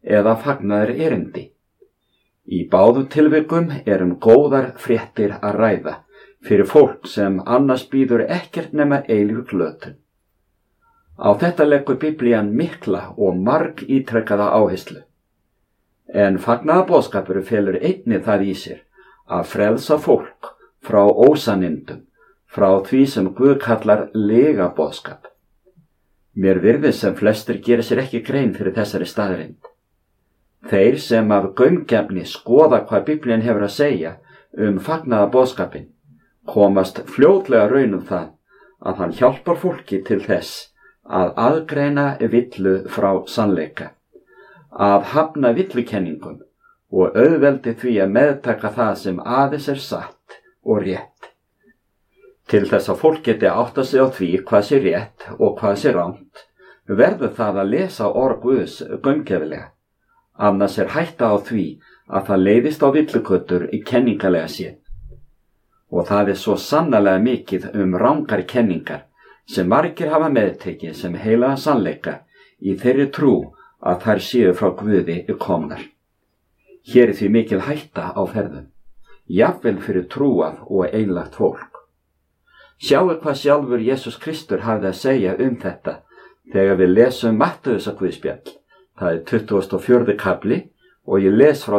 eða fagnaðar erindi. Í báðum tilvikum góðar fréttir að ræða fyrir fólk sem annars bíður ekkert nema eilíf glötun. Á þetta leggur Biblían mikla og margítrekkaða áherslu. En fagnaðarboðskapur felur einnig það í sér að frelsa fólk frá ósannindum, frá því sem Guð kallar legaboðskap. Mér virðist sem flestir gera sér ekki grein fyrir þessari staðreynd. Þeir sem af gaumgæfni skoða hvað Biblían hefur að segja fagnaðarboðskapinn komast fljótlega raun það að hann hjálpar fólki til þess að aðgreina villu frá sannleika, að hafna villukenningum og auðveldi því að meðtaka það sem aðeins satt og rétt. Til þess að fólk geti áttað sig á því hvað sé rétt og hvað sé rangt, verður það að lesa orð Guðs gaumgæfilega. Annars hætta á því að það leiðist á villuköttur í kenningalega séð. Og það svo sannarlega mikið rangar kenningar sem margir hafa meðtekið sem heilaga sannleika í þeirri trú að þær séu frá Guði komnar. Hér því mikil hætta á ferðum, jafnvel fyrir trúað og einlægt fólk. Sjáu hvað sjálfur Jesús Kristur hafði að segja þetta þegar við lesum Mattheusar guðspjall. Það 24. kapli og ég les frá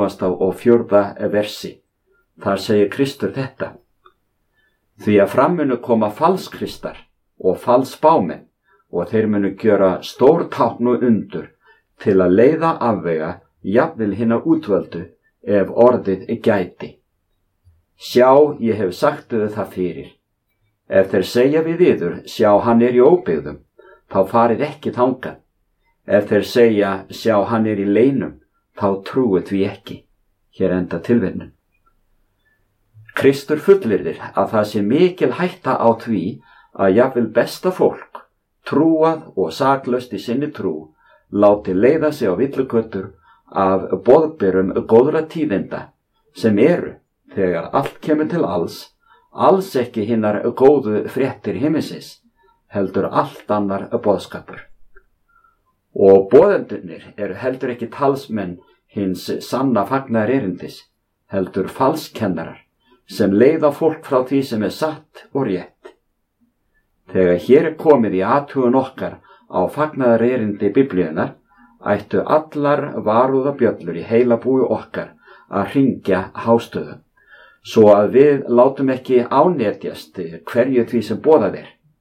24. versi. Þar segir Kristur þetta: Því að fram munu koma falskristar og falsspámenn og þeir munu gjöra stór tákn og undur til að leiða afvega jafnvel hinna útvöldu ef orðið gæti. Sjá, ég hef sagt það fyrir. Ef þeir segja við yður, sjá, hann í óbyggðum, þá farið ekki þangað. Ef þeir segja, sjá, hann í leynum, þá trúið því ekki. Hér enda tilvitnun. Kristur fullyrðir að það sé mikil hætta á því að jafnvel besta fólk, trúað og saklaust í sinni trú, láti leiða sig á villuköttur af boðberum góðra tíðinda sem þegar allt kemur til alls ekki hinnar góðu fréttir himinsins, heldur allt annar boðskapur. Og boðendurnir heldur ekki talsmenn hins sanna fagnaðarerindis, heldur falskennarar sem leiða fólk frá því sem satt og rétt. Þegar hér komið í athugun okkar á fagnaðarerindi Biblíunnar, ættu allar varúðabjöllur í heilabúi okkar að hringja hástöðum, svo að við látum ekki ánetjast hverju því sem boðað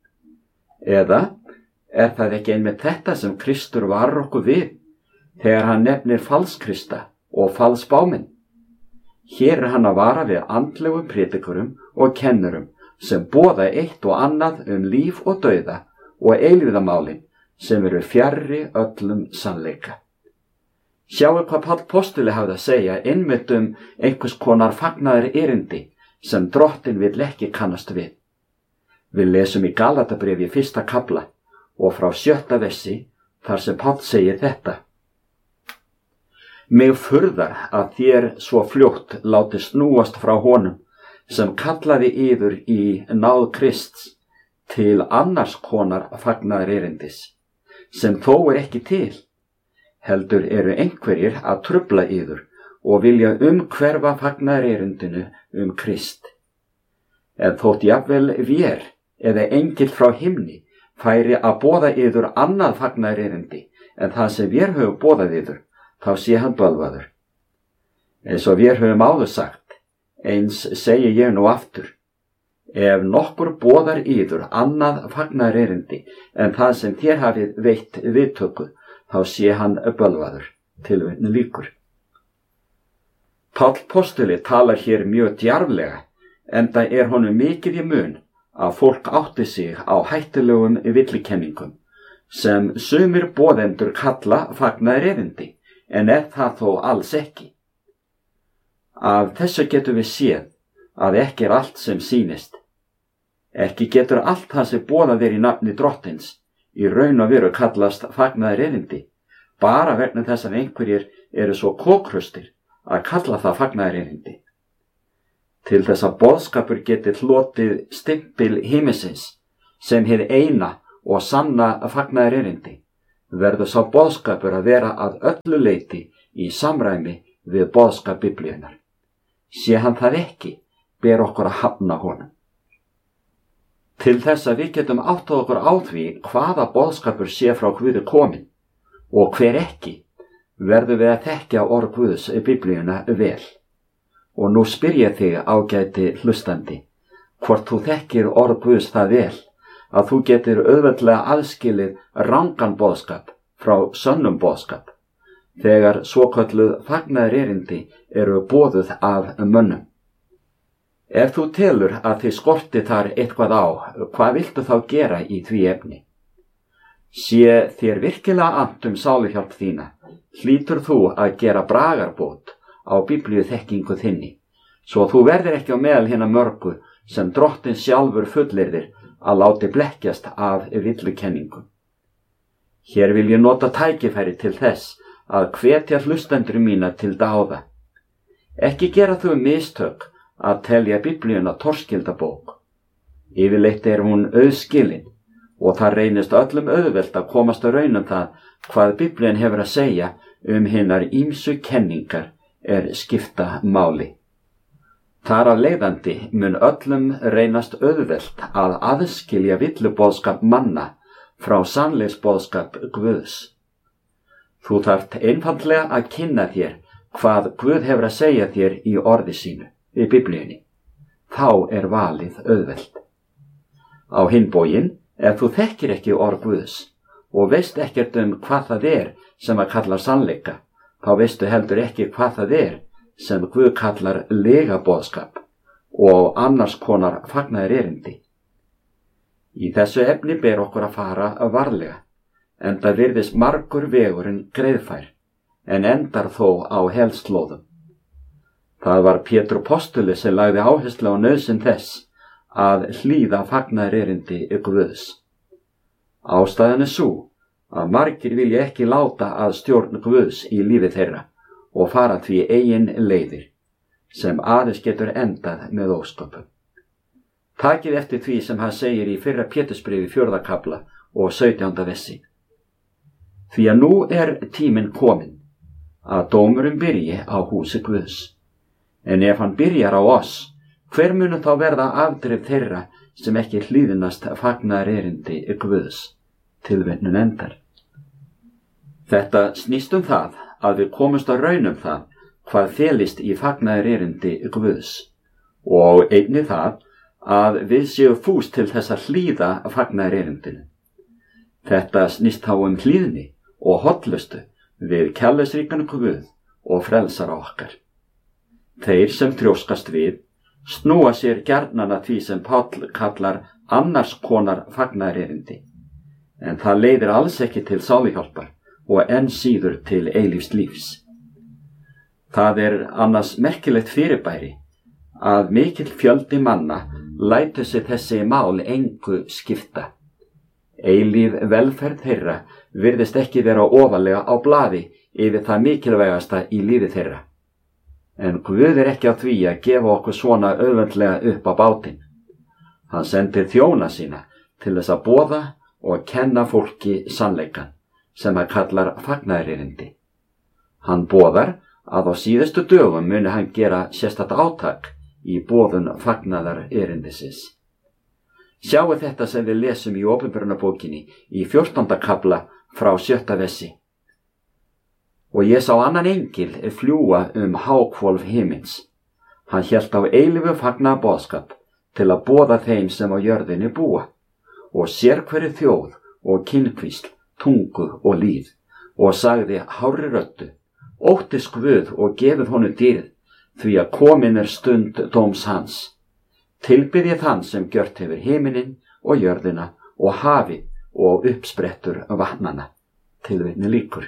Eða það ekki einmitt þetta sem Kristur varar okkur við, þegar hann nefnir falskrista og falsspámenn? Hér hann að vara við andlegum prédikurum og kennurum sem boða eitt og annað líf og dauða og eilífðamálin sem fjarri öllum sannleika. Sjáu hvað Páll postuli hafði að segja einmitt einhvers konar fagnaðar erindi sem Drottinn vill ekki kannast við. Við lesum í Galatabréfi 1. kafla og frá 7. versi þar sem Páll segir þetta: Mig furðar að þér svo fljótt láti snúast frá honum sem kallaði yður í náð Krists til annars konar fagnaðar erindis, sem þó ekki til, heldur einhverjir að trufla yður og vilja hverfa fagnaðar erindinu Krist. En þótt jafnvel vér eða engill frá himni færi að boða yður annað fagnaðar erindi en það sem vér höfum boðað yður, þá sé hann bölvaður. Eins og vér höfum áður sagt, eins segi ég nú aftur: ef nokkur boðar yður annað fagnaðar erindi en það sem þér hafið veitt viðtöku, þá sé hann bölvaður. Tilvitnun lýkur. Páll postuli talar hér mjög djarflega, enda honum mikið í mun að fólk átti sig á hættulegum villikenningum sem sumir boðendur kalla fagnaðar erindi, en það þó alls ekki. Af þessu getum við séð að ekki allt sem sýnist. Ekki getur allt það sem boðað í nafni Drottins í raun og veru kallast fagnaðar erindi, bara vegna þess að einhverjir svo kókrustir að kalla það fagnaðar erindi. Til þess að boðskapur geti hlotið stimpil himinsins sem hið eina og sanna fagnaðar erindi, verður sá boðskapur að vera að öllu leyti í samræmi við boðskap Biblíunnar. Sé hann það ekki, ber okkur að hafna honum. Til þess að við getum áttað okkur á því hvaða boðskapur sé frá Guði kominn og hver ekki, verðum við að þekkja orð Guðs Biblíuna vel. Og nú spyr ég þig, ágæti hlustandi, hvort þú þekkir orð Guðs það vel að þú getur auðveldlega aðskilið rangan boðskap frá sönnum boðskap, þegar svokölluð fagnaðarerindi eru boðuð af mönnum. Ef þú telur að þið skorti þar eitthvað á, hvað viltu þá gera í því efni? Sé þér virkilega annt sáluhjálp þína, hlýtur þú að gera bragarbót á biblíuþekkingu þinni, svo þú verðir ekki á meðal hinna mörgu sem Drottinn sjálfur fullyrðir að láti blekkjast af villukenningu. Hér vil ég nota tækifæri til þess að hvetja hlustendur mína til dáða. Ekki gera þau mistök að telja Biblíuna torskildabók. Yfirleitt hún auðskilin og það reynist öllum auðvelt að komast að raun það hvað Biblían hefur að segja hinar ýmsu kenningar skipta máli. Þar af leiðandi mun öllum reynast auðvelt að aðskilja villuboðskap manna frá sannleiksboðskap Guðs. Þú þarft einfaldlega að kynna þér hvað Guð hefur að segja þér í orði sínu, í Biblíunni. Þá valið auðvelt. Á hinn bóginn, ef þú þekkir ekki orð Guðs og veist ekkert hvað það sem að kalla sannleika, þá veistu heldur ekki hvað það sem Guð kallar legaboðskap og annars konar fagnaðarerindi. Í þessu efni ber okkur að fara varlega, enda virðist margur vegurinn greiðfær, en endar þó á helslóðum. Það var Pétur postuli sem lagði áherslu á nauðsyn þess að hlýða fagnaðarerindi Guðs. Ástæðan sú að margir vilja ekki láta að stjórn Guðs í lífi þeirra og fara því eigin leiðir, sem aðeins getur endað með ósköpum. Takið eftir því sem hann segir í 1. Pétursbréfi 4. kafla og 17. versi. Því að nú tíminn kominn að dómurinn byrji á húsi Guðs. En ef hann byrjar á oss, hver munu þá verða afdrif þeirra sem ekki hlýðnast fagnaðarerindi Guðs? Tilvitnun endar. Þetta snýst það að við komumst að raun það hvað felist í fagnaðarerindi Guðs og einnig það að við séum fús til þess að hlýða fagnaðarerindinu. Þetta snýst þá hlýðni og hollustu við kærleiksríkan Guð og frelsara okkar. Þeir sem þrjóskast við snúa sér gjarnan að því sem Páll kallar annars konar fagnaðarerindi, en það leiðir alls ekki til sáluhjálpar og enn síður til eilífs lífs. Það annars merkilegt fyrirbæri að mikill fjöldi manna lætur sig þessi mál engu skipta. Eilíf velferð þeirra virðist ekki vera ofarlega á blaði yfir það mikilvægasta í lífi þeirra. En Guð ekki á því að gefa okkur svona auðveldlega upp á bátinn. Hann sendir þjóna sína til þess að boða og kenna fólki sannleikann, sem hann kallar fagnaðarerindi. Hann boðar að á síðustu dögum muni hann gera sérstakt átak í boðun fagnaðarerindisins. Sjáu þetta sem við lesum í Opinberunarbókinni í 14. kafla frá 7. versi. Og ég sá annan engil fljúga háhvolf himins. Hann hélt á eilífu fagnaðarboðskap til að boða þeim sem á jörðinni búa, og sérhverri þjóð og kynkvísl, tungu og lýð, og sagði hárri röddu: óttist Guð og gefið honum dýrð, því að komin stund dóms hans. Tilbiðið þann sem gjört hefur himinin og jörðina og hafið og uppsprettur vatnana. Tilvitni lýkur.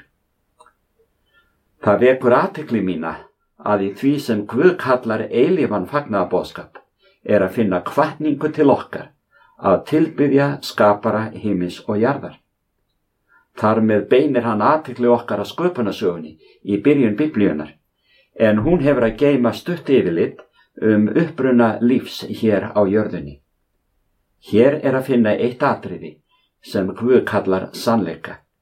Það vekur athygli mína að í því sem Guð kallar eilífan fagnaðarboðskap að finna hvatningu til okkar að tilbiðja skapara himins og jarðar. Þar með beinir hann athygli okkar að sköpunarsögunni í byrjun Biblíunnar, en hún hefur að geyma stutt yfirlit uppruna lífs hér á jörðinni. Hér að finna eitt atriði sem Guð kallar sannleika,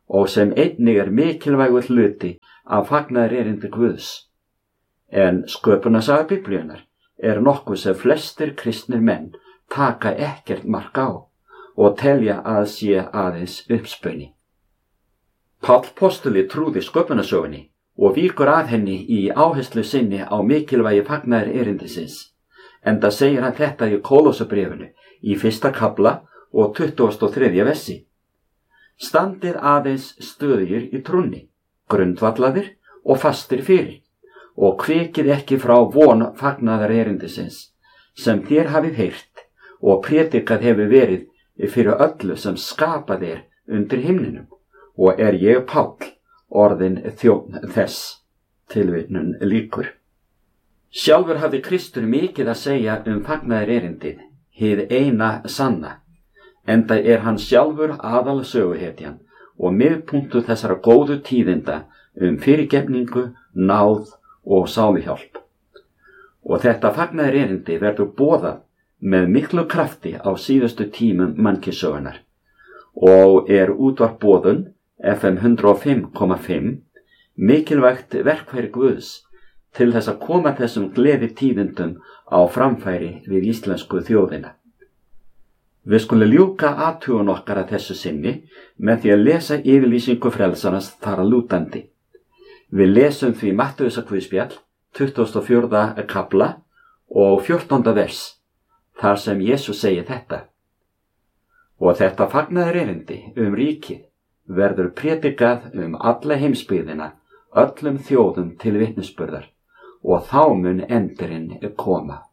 og sem einnig mikilvægur hluti af fagnaðarerindi Guðs. En sköpunarsaga Biblíunnar nokkuð sem flestir kristnir menn taka ekkert mark á og telja að sé aðeins uppspuni. Páll postuli trúði sköpunarsögunni og víkur að henni í áherslu sinni á mikilvægi fagnaðarerindisins, enda segir hann þetta í Kólossabréfinu í 1. kafla og 23. versi. Standið aðeins stöðugir í trúnni, grundvallaðir og fastir fyrir, og hvikið ekki frá von fagnaðarerindisins, sem þér hafið heyrt og prédikað hefur verið fyrir öllu sem skapað undir himninum, og ég Páll, orðin þjónn þess. Tilvitnun lýkur. Sjálfur hafði Kristur mikið að segja fagnaðarerindið, hið eina sanna, enda hann sjálfur aðalsöguhetjan og miðpunktur þessara góðu tíðinda fyrirgefningu, náð og sáluhjálp. Og þetta fagnaðarerindi verður boðað með miklu krafti á síðustu tímum mannkynssögunnar og útvarpboðun FM 105,5 mikilvægt verkfæri Guðs til þess að koma þessum gleði tíðindum á framfæri við íslensku þjóðina. Við skulum ljúka athugun okkar að þessu sinni með því að lesa yfirlýsingu frelsarans þar að lútandi. Við lesum því Mattheusarguðspjall 24. kafla og 14. vers, þar sem Jesús segir þetta: Og þetta fagnaðarerindi ríkið verður prédikað alla heimsbyggðina, öllum þjóðum til vitnisburðar, og þá mun endurinn koma.